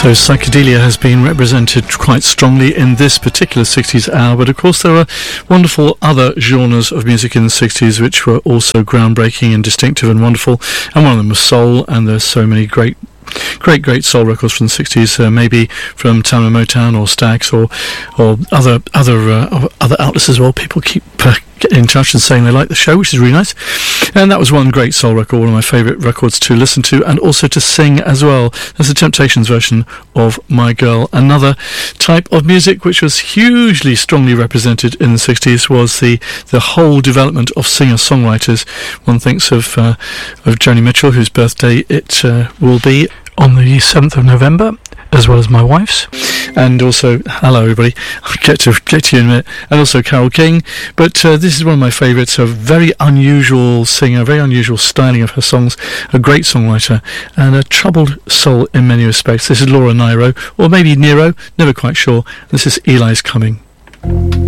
So psychedelia has been represented quite strongly in this particular 60s hour, but of course there are wonderful other genres of music in the 60s which were also groundbreaking and distinctive and wonderful, and one of them was soul, and there's so many great soul records from the 60s, maybe from Tamla Motown or Stax or other outlets as well. People keep getting in touch and saying they like the show, which is really nice. And that was one great soul record, one of my favourite records to listen to and also to sing as well. That's the Temptations version of My Girl. Another type of music which was hugely strongly represented in the 60s was the whole development of singer-songwriters. One thinks of Joni Mitchell, whose birthday it will be on the 7th of November, as well as my wife's, and also, hello everybody, I'll get to you in a minute, and also Carole King. But this is one of my favourites, a very unusual singer, very unusual styling of her songs, a great songwriter, and a troubled soul in many respects. This is Laura Nyro, or maybe Nero, never quite sure. This is Eli's Coming.